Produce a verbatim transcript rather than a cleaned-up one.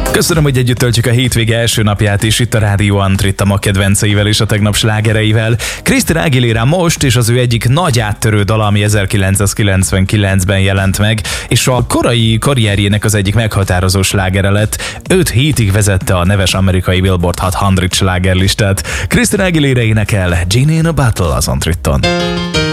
Köszönöm, hogy együtt töltjük a hétvége első napját is itt a Rádió Antrit a ma kedvenceivel és a tegnap slágereivel. Christina Aguilera most, és az ő egyik nagy áttörő dala, ami ezerkilencszázkilencvenkilencben jelent meg, és a korai karrierjének az egyik meghatározó slágere lett. Öt hétig vezette a neves amerikai Billboard hatszáz slágerlistát. Christina Aguilera énekel Genie in a Bottle az Antriton.